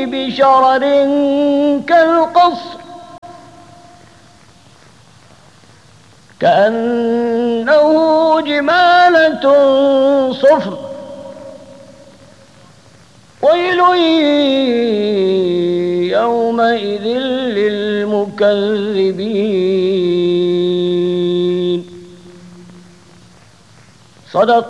بشرر كالقصر كأنه جمالة صفر ويل يومئذ للمكذبين. صدق